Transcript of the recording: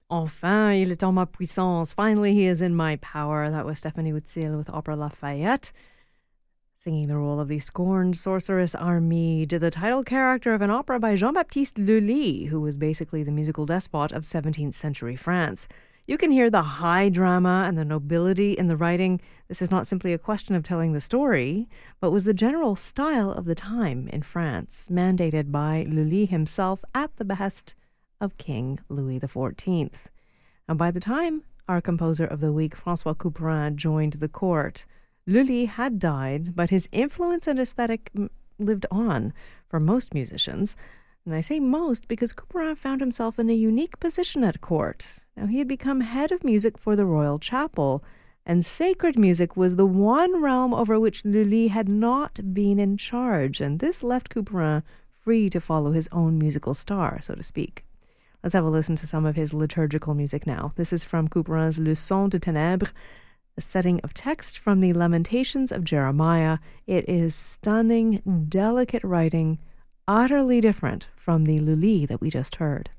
Enfin, il est en ma puissance. Finally, he is in my power. That was Stephanie Outzil with Opera Lafayette, singing the role of the scorned sorceress Armide, the title character of an opera by Jean-Baptiste Lully, who was basically the musical despot of 17th century France. You can hear the high drama and the nobility in the writing. This is not simply a question of telling the story, but was the general style of the time in France, mandated by Lully himself at the behest of King Louis XIV. And by the time our composer of the week, François Couperin, joined the court, Lully had died, but his influence and aesthetic lived on for most musicians. And I say most because Couperin found himself in a unique position at court. Now, he had become head of music for the Royal Chapel, and sacred music was the one realm over which Lully had not been in charge, and this left Couperin free to follow his own musical star, so to speak. Let's have a listen to some of his liturgical music now. This is from Couperin's Leçons de Ténèbres, a setting of text from the Lamentations of Jeremiah. It is stunning, delicate writing, utterly different from the Lully that we just heard.